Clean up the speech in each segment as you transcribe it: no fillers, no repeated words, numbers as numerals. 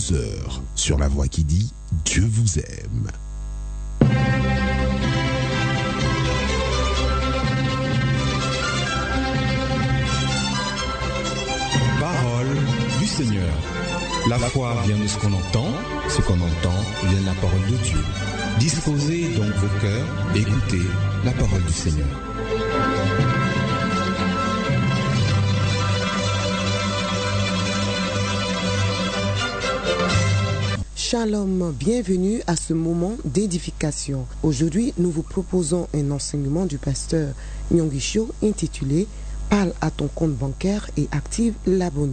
heures sur la voix qui dit Dieu vous aime. Parole du Seigneur. La foi vient de ce qu'on entend vient de la parole de Dieu. Disposez donc vos cœurs, écoutez la parole du Seigneur. Shalom, bienvenue à ce moment d'édification. Aujourd'hui, nous vous proposons un enseignement du pasteur Nyongisho intitulé « Parle à ton compte bancaire et active l'abondance ».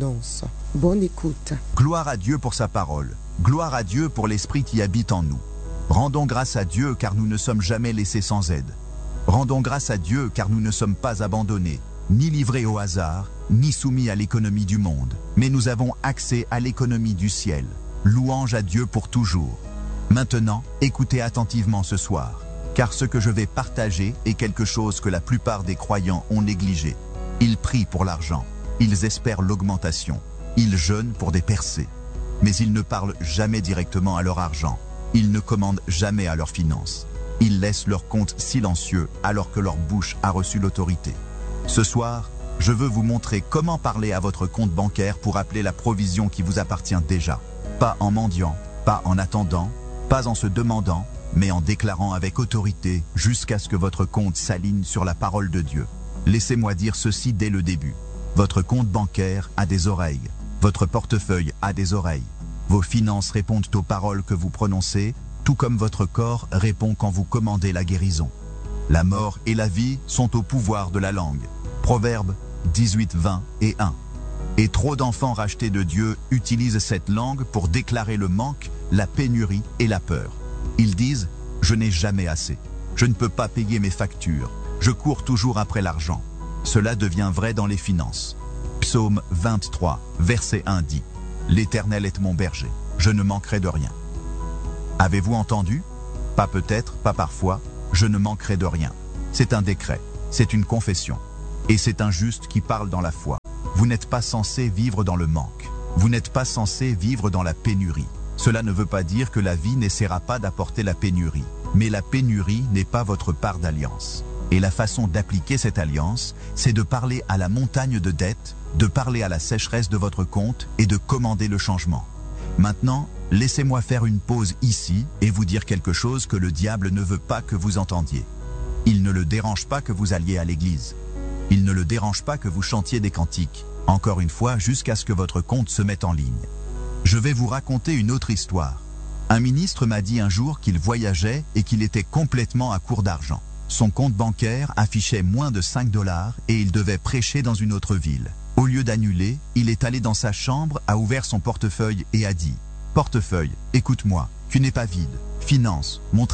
Bonne écoute. Gloire à Dieu pour sa parole. Gloire à Dieu pour l'Esprit qui habite en nous. Rendons grâce à Dieu car nous ne sommes jamais laissés sans aide. Rendons grâce à Dieu car nous ne sommes pas abandonnés, ni livrés au hasard, ni soumis à l'économie du monde. Mais nous avons accès à l'économie du ciel. Louange à Dieu pour toujours. Maintenant, écoutez attentivement ce soir, car ce que je vais partager est quelque chose que la plupart des croyants ont négligé. Ils prient pour l'argent, ils espèrent l'augmentation, ils jeûnent pour des percées. Mais ils ne parlent jamais directement à leur argent, ils ne commandent jamais à leurs finances. Ils laissent leur compte silencieux alors que leur bouche a reçu l'autorité. Ce soir, je veux vous montrer comment parler à votre compte bancaire pour appeler la provision qui vous appartient déjà. Pas en mendiant, pas en attendant, pas en se demandant, mais en déclarant avec autorité jusqu'à ce que votre compte s'aligne sur la parole de Dieu. Laissez-moi dire ceci dès le début. Votre compte bancaire a des oreilles. Votre portefeuille a des oreilles. Vos finances répondent aux paroles que vous prononcez, tout comme votre corps répond quand vous commandez la guérison. La mort et la vie sont au pouvoir de la langue. Proverbes 18, 20 et 1. Et trop d'enfants rachetés de Dieu utilisent cette langue pour déclarer le manque, la pénurie et la peur. Ils disent « Je n'ai jamais assez. Je ne peux pas payer mes factures. Je cours toujours après l'argent. » Cela devient vrai dans les finances. Psaume 23, verset 1 dit « L'Éternel est mon berger. Je ne manquerai de rien. » Avez-vous entendu? Pas peut-être, pas parfois. Je ne manquerai de rien. C'est un décret. C'est une confession. Et c'est un juste qui parle dans la foi. Vous n'êtes pas censé vivre dans le manque. Vous n'êtes pas censé vivre dans la pénurie. Cela ne veut pas dire que la vie n'essaiera pas d'apporter la pénurie. Mais la pénurie n'est pas votre part d'alliance. Et la façon d'appliquer cette alliance, c'est de parler à la montagne de dettes, de parler à la sécheresse de votre compte et de commander le changement. Maintenant, laissez-moi faire une pause ici et vous dire quelque chose que le diable ne veut pas que vous entendiez. Il ne le dérange pas que vous alliez à l'église. Il ne le dérange pas que vous chantiez des cantiques, encore une fois jusqu'à ce que votre compte se mette en ligne. Je vais vous raconter une autre histoire. Un ministre m'a dit un jour qu'il voyageait et qu'il était complètement à court d'argent. Son compte bancaire affichait moins de 5 $ et il devait prêcher dans une autre ville. Au lieu d'annuler, il est allé dans sa chambre, a ouvert son portefeuille et a dit « Portefeuille, écoute-moi, tu n'es pas vide. Finance, montrez-vous. »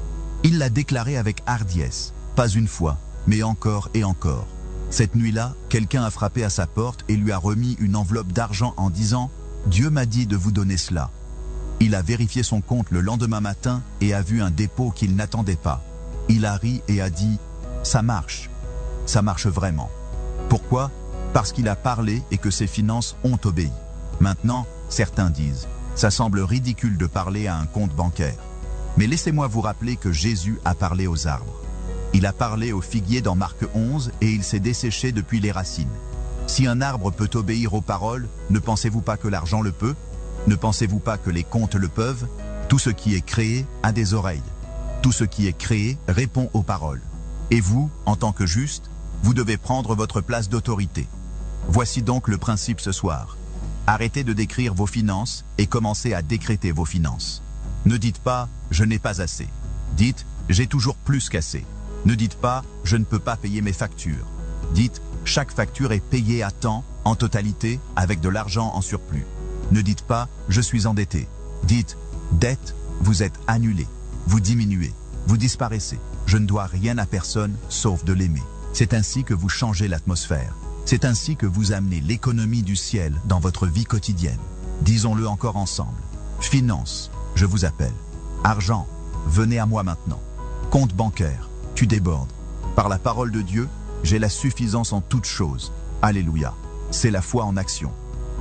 Il l'a déclaré avec hardiesse, pas une fois, mais encore et encore. Cette nuit-là, quelqu'un a frappé à sa porte et lui a remis une enveloppe d'argent en disant « Dieu m'a dit de vous donner cela ». Il a vérifié son compte le lendemain matin et a vu un dépôt qu'il n'attendait pas. Il a ri et a dit « Ça marche. Ça marche vraiment. » Pourquoi? Parce qu'il a parlé et que ses finances ont obéi. Maintenant, certains disent « Ça semble ridicule de parler à un compte bancaire. » Mais laissez-moi vous rappeler que Jésus a parlé aux arbres. Il a parlé au figuier dans Marc 11 et il s'est desséché depuis les racines. Si un arbre peut obéir aux paroles, ne pensez-vous pas que l'argent le peut? Ne pensez-vous pas que les comptes le peuvent? Tout ce qui est créé a des oreilles. Tout ce qui est créé répond aux paroles. Et vous, en tant que juste, vous devez prendre votre place d'autorité. Voici donc le principe ce soir. Arrêtez de décrire vos finances et commencez à décréter vos finances. Ne dites pas « je n'ai pas assez ». Dites « j'ai toujours plus qu'assez ». Ne dites pas « je ne peux pas payer mes factures ». Dites « chaque facture est payée à temps, en totalité, avec de l'argent en surplus ». Ne dites pas « je suis endetté ». Dites « dette, vous êtes annulé, vous diminuez, vous disparaissez. Je ne dois rien à personne sauf de l'aimer ». C'est ainsi que vous changez l'atmosphère. C'est ainsi que vous amenez l'économie du ciel dans votre vie quotidienne. Disons-le encore ensemble. Finance, je vous appelle. Argent, venez à moi maintenant. Compte bancaire, tu débordes. Par la parole de Dieu, j'ai la suffisance en toutes choses. Alléluia. C'est la foi en action.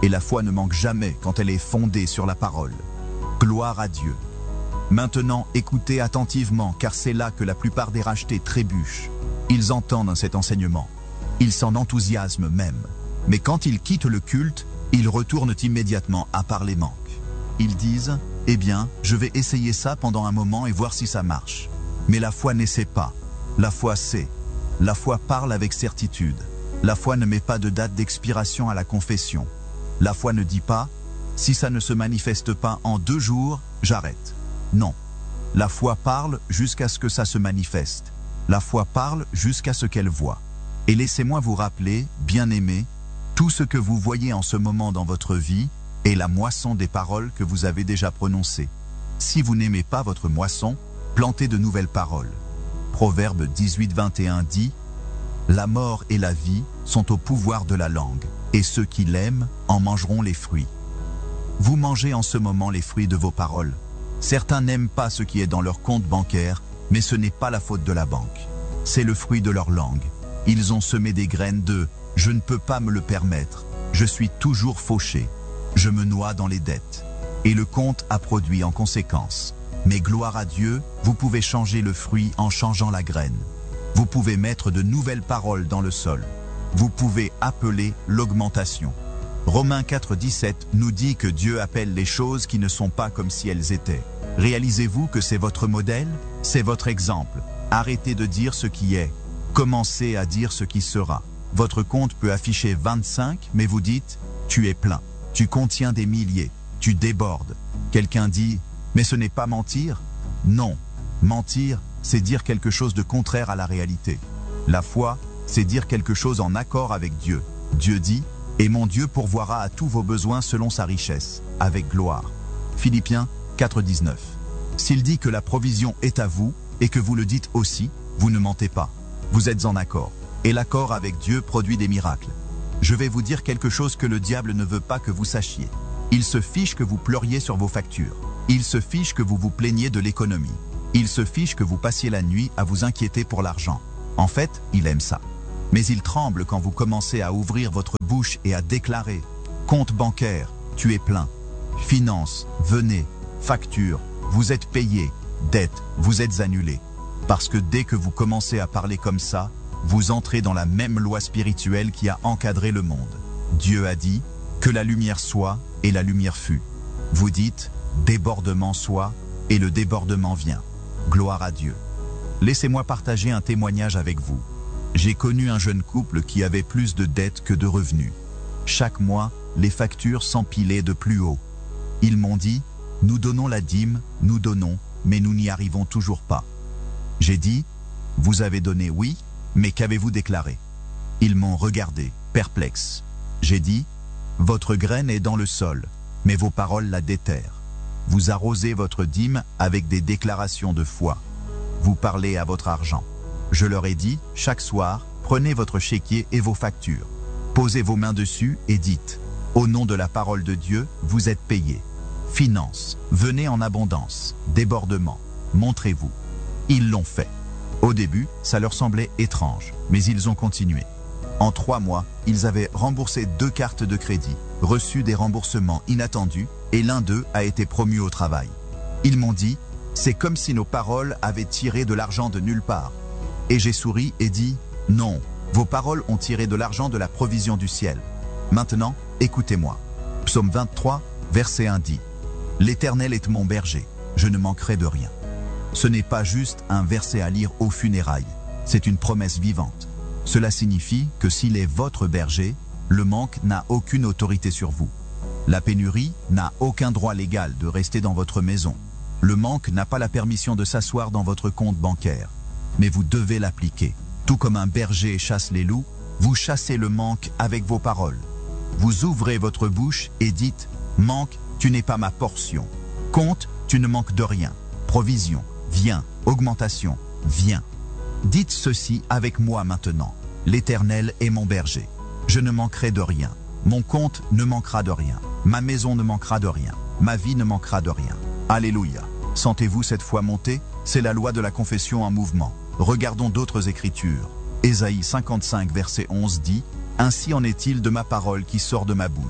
Et la foi ne manque jamais quand elle est fondée sur la parole. Gloire à Dieu. Maintenant, écoutez attentivement, car c'est là que la plupart des rachetés trébuchent. Ils entendent cet enseignement. Ils s'en enthousiasment même. Mais quand ils quittent le culte, ils retournent immédiatement à part les manques. Ils disent, « Eh bien, je vais essayer ça pendant un moment et voir si ça marche. » Mais la foi n'essaie pas. La foi sait. La foi parle avec certitude. La foi ne met pas de date d'expiration à la confession. La foi ne dit pas, « Si ça ne se manifeste pas en 2 jours, j'arrête. » Non. La foi parle jusqu'à ce que ça se manifeste. La foi parle jusqu'à ce qu'elle voit. Et laissez-moi vous rappeler, bien-aimés, tout ce que vous voyez en ce moment dans votre vie est la moisson des paroles que vous avez déjà prononcées. Si vous n'aimez pas votre moisson, plantez de nouvelles paroles. Proverbe 18:21 dit, « La mort et la vie sont au pouvoir de la langue, et ceux qui l'aiment en mangeront les fruits. » Vous mangez en ce moment les fruits de vos paroles. Certains n'aiment pas ce qui est dans leur compte bancaire, mais ce n'est pas la faute de la banque. C'est le fruit de leur langue. Ils ont semé des graines de « je ne peux pas me le permettre, je suis toujours fauché, je me noie dans les dettes ». Et le compte a produit en conséquence. Mais gloire à Dieu, vous pouvez changer le fruit en changeant la graine. Vous pouvez mettre de nouvelles paroles dans le sol. Vous pouvez appeler l'augmentation. Romains 4:17 nous dit que Dieu appelle les choses qui ne sont pas comme si elles étaient. Réalisez-vous que c'est votre modèle, c'est votre exemple. Arrêtez de dire ce qui est. Commencez à dire ce qui sera. Votre compte peut afficher 25, mais vous dites « tu es plein, tu contiens des milliers, tu débordes ». Quelqu'un dit « mais ce n'est pas mentir ». Non, mentir, c'est dire quelque chose de contraire à la réalité. La foi, c'est dire quelque chose en accord avec Dieu. Dieu dit « et mon Dieu pourvoira à tous vos besoins selon sa richesse, avec gloire ». Philippiens 4:19. S'il dit que la provision est à vous, et que vous le dites aussi, vous ne mentez pas. Vous êtes en accord. Et l'accord avec Dieu produit des miracles. Je vais vous dire quelque chose que le diable ne veut pas que vous sachiez. Il se fiche que vous pleuriez sur vos factures. Il se fiche que vous vous plaigniez de l'économie. Il se fiche que vous passiez la nuit à vous inquiéter pour l'argent. En fait, il aime ça. Mais il tremble quand vous commencez à ouvrir votre bouche et à déclarer « compte bancaire, tu es plein. Finances, venez. Facture, vous êtes payé. Dette, vous êtes annulé. » Parce que dès que vous commencez à parler comme ça, vous entrez dans la même loi spirituelle qui a encadré le monde. Dieu a dit « que la lumière soit » et la lumière fut. Vous dites « débordement soit » et le débordement vient. Gloire à Dieu. Laissez-moi partager un témoignage avec vous. J'ai connu un jeune couple qui avait plus de dettes que de revenus. Chaque mois, les factures s'empilaient de plus haut. Ils m'ont dit « nous donnons la dîme, nous donnons, mais nous n'y arrivons toujours pas. » J'ai dit « vous avez donné oui, mais qu'avez-vous déclaré ?» Ils m'ont regardé, perplexe. J'ai dit « votre graine est dans le sol, mais vos paroles la déterrent. Vous arrosez votre dîme avec des déclarations de foi. Vous parlez à votre argent. » Je leur ai dit « chaque soir, prenez votre chéquier et vos factures. Posez vos mains dessus et dites « au nom de la parole de Dieu, vous êtes payés. Finances, venez en abondance, débordement, montrez-vous. » Ils l'ont fait. Au début, ça leur semblait étrange, mais ils ont continué. En 3 mois, ils avaient remboursé 2 cartes de crédit, reçu des remboursements inattendus, et l'un d'eux a été promu au travail. Ils m'ont dit « c'est comme si nos paroles avaient tiré de l'argent de nulle part. » Et j'ai souri et dit « non, vos paroles ont tiré de l'argent de la provision du ciel. Maintenant, écoutez-moi. » Psaume 23, verset 1 dit « L'Éternel est mon berger, je ne manquerai de rien. » Ce n'est pas juste un verset à lire aux funérailles, c'est une promesse vivante. Cela signifie que s'il est votre berger, le manque n'a aucune autorité sur vous. La pénurie n'a aucun droit légal de rester dans votre maison. Le manque n'a pas la permission de s'asseoir dans votre compte bancaire. Mais vous devez l'appliquer. Tout comme un berger chasse les loups, vous chassez le manque avec vos paroles. Vous ouvrez votre bouche et dites « Manque, tu n'es pas ma portion. Compte, tu ne manques de rien. Provision, viens. Augmentation, viens. » Dites ceci avec moi maintenant. L'Éternel est mon berger. Je ne manquerai de rien. Mon compte ne manquera de rien. Ma maison ne manquera de rien. Ma vie ne manquera de rien. Alléluia. Sentez-vous cette foi monter? C'est la loi de la confession en mouvement. Regardons d'autres écritures. Ésaïe 55 verset 11 dit « Ainsi en est-il de ma parole qui sort de ma bouche.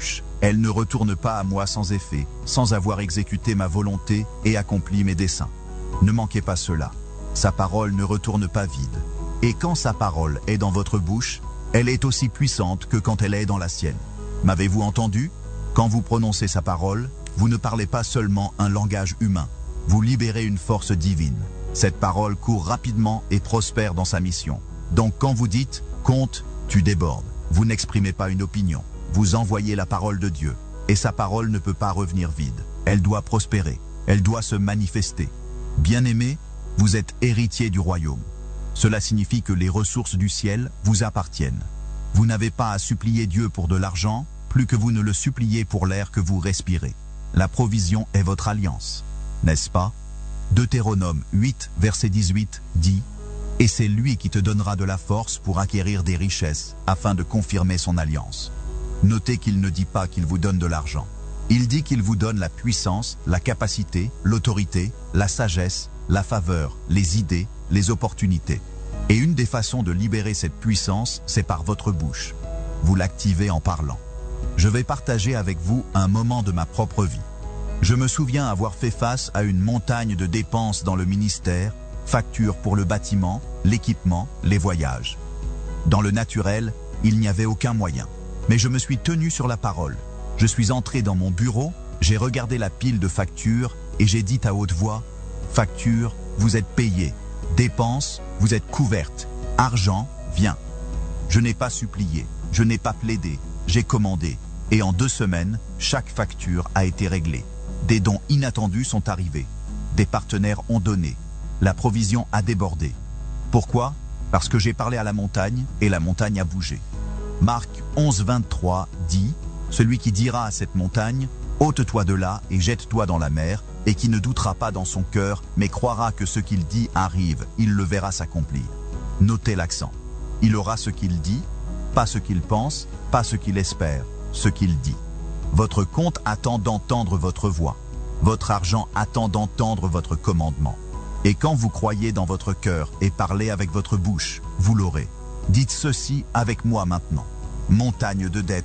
Elle ne retourne pas à moi sans effet, sans avoir exécuté ma volonté et accompli mes desseins. Ne manquez pas cela. Sa parole ne retourne pas vide. Et quand sa parole est dans votre bouche, elle est aussi puissante que quand elle est dans la sienne. M'avez-vous entendu? Quand vous prononcez sa parole, vous ne parlez pas seulement un langage humain. Vous libérez une force divine. Cette parole court rapidement et prospère dans sa mission. Donc quand vous dites « compte », tu débordes. Vous n'exprimez pas une opinion. Vous envoyez la parole de Dieu. Et sa parole ne peut pas revenir vide. Elle doit prospérer. Elle doit se manifester. Bien-aimés, vous êtes héritiers du royaume. Cela signifie que les ressources du ciel vous appartiennent. Vous n'avez pas à supplier Dieu pour de l'argent, plus que vous ne le suppliez pour l'air que vous respirez. La provision est votre alliance, n'est-ce pas? Deutéronome 8, verset 18 dit « Et c'est lui qui te donnera de la force pour acquérir des richesses, afin de confirmer son alliance. » Notez qu'il ne dit pas qu'il vous donne de l'argent. Il dit qu'il vous donne la puissance, la capacité, l'autorité, la sagesse, la faveur, les idées, les opportunités. Et une des façons de libérer cette puissance, c'est par votre bouche. Vous l'activez en parlant. Je vais partager avec vous un moment de ma propre vie. Je me souviens avoir fait face à une montagne de dépenses dans le ministère, factures pour le bâtiment, l'équipement, les voyages. Dans le naturel, il n'y avait aucun moyen. Mais je me suis tenu sur la parole. Je suis entré dans mon bureau, j'ai regardé la pile de factures et j'ai dit à haute voix « Factures, vous êtes payées. Dépenses, vous êtes couvertes. Argent, viens. » Je n'ai pas supplié, je n'ai pas plaidé, j'ai commandé. Et en 2 semaines, chaque facture a été réglée. Des dons inattendus sont arrivés. Des partenaires ont donné. La provision a débordé. Pourquoi? Parce que j'ai parlé à la montagne et la montagne a bougé. Marc 11, 23 dit « Celui qui dira à cette montagne, ôte-toi de là et jette-toi dans la mer, et qui ne doutera pas dans son cœur, mais croira que ce qu'il dit arrive, il le verra s'accomplir. » Notez l'accent. Il aura ce qu'il dit, pas ce qu'il pense, pas ce qu'il espère, ce qu'il dit. Votre compte attend d'entendre votre voix. Votre argent attend d'entendre votre commandement. Et quand vous croyez dans votre cœur et parlez avec votre bouche, vous l'aurez. Dites ceci avec moi maintenant. Montagne de dettes